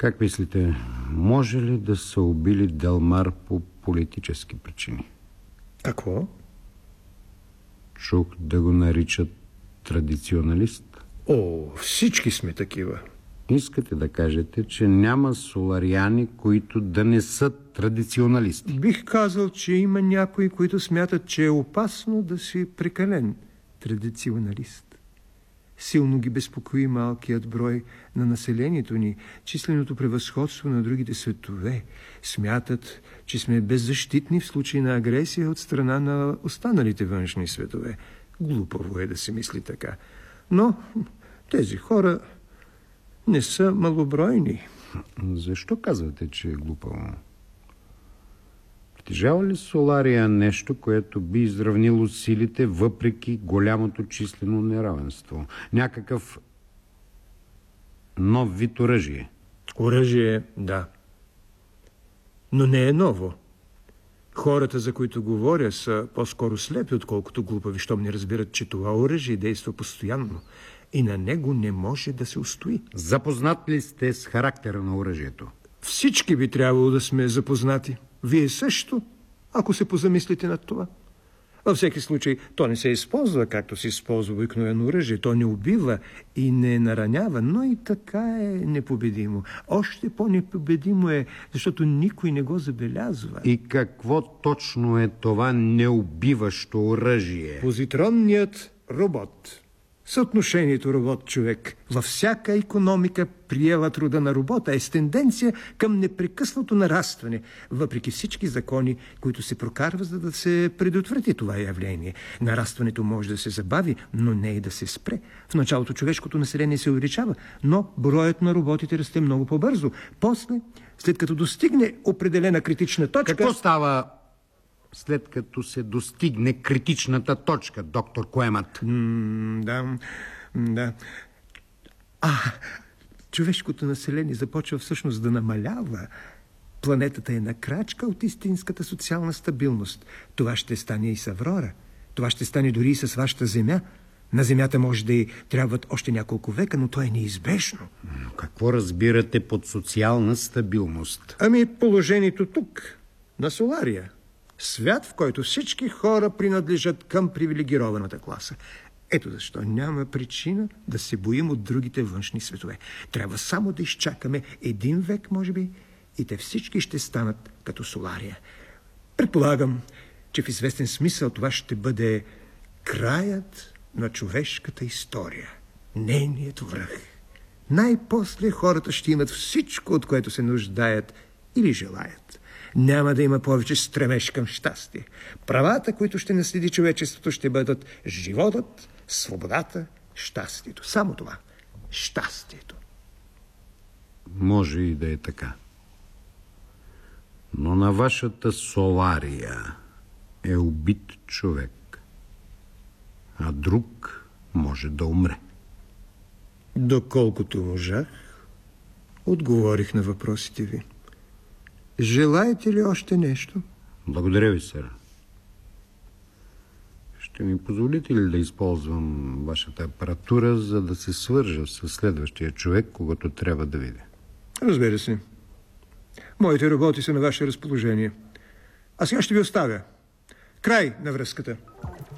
Как мислите, може ли да са убили Делмар по политически причини? Какво? Чух да го наричат традиционалист. О, всички сме такива. Искате да кажете, че няма солариани, които да не са традиционалисти? Бих казал, че има някои, които смятат, че е опасно да си прекален традиционалист. Силно ги безпокои малкият брой на населението ни, численото превъзходство на другите светове. Смятат, че сме беззащитни в случай на агресия от страна на останалите външни светове. Глупаво е да се мисли така. Но тези хора не са малобройни. Защо казвате, че е глупаво? Притежава ли Солария нещо, което би изравнило силите въпреки голямото числено неравенство? Някакъв нов вид оръжие? Оръжие, да. Но не е ново. Хората, за които говоря, са по-скоро слепи, отколкото глупави, щом не разбират, че това оръжие действа постоянно и на него не може да се устои. Запознат ли сте с характера на оръжието? Всички би трябвало да сме запознати. Вие също, ако се позамислите над това. Във всеки случай, то не се използва, както се използва обикновено оръжие. То не убива и не наранява, но и така е непобедимо. Още по-непобедимо е, защото никой не го забелязва. И какво точно е това неубиващо оръжие? Позитронният робот. Съотношението робот-човек във всяка икономика, приела труда на робота, е с тенденция към непрекъснато нарастване, въпреки всички закони, които се прокарват, за да се предотврати това явление. Нарастването може да се забави, но не и да се спре. В началото човешкото население се увеличава, но броят на роботите расте много по-бързо. После, след като достигне определена критична точка... Какво става след като се достигне критичната точка, доктор Коемът? Да. Човешкото население започва всъщност да намалява. Планетата е на крачка от истинската социална стабилност. Това ще стане и с Аврора. Това ще стане дори и с вашата Земя. На Земята може да й трябват още няколко века, но то е неизбежно. Какво разбирате под социална стабилност? Положението тук, на Солария. Свят, в който всички хора принадлежат към привилегированата класа. Ето защо няма причина да се боим от другите външни светове. Трябва само да изчакаме 1 век, може би, и те всички ще станат като Солария. Предполагам, че в известен смисъл това ще бъде краят на човешката история. Нейният връх. Най-после хората ще имат всичко, от което се нуждаят или желаят. Няма да има повече стремеж към щастие. Правата, които ще наследи човечеството, ще бъдат животът, свободата, щастието. Само това. Щастието. Може и да е така. Но на вашата Солария е убит човек, а друг може да умре. Доколкото можах, отговорих на въпросите ви. Желаете ли още нещо? Благодаря ви, сър. Ще ми позволите ли да използвам вашата апаратура, за да се свържа с следващия човек, когато трябва да видя? Разбира се. Моите роботи са на ваше разположение. А сега ще ви оставя. Край на връзката.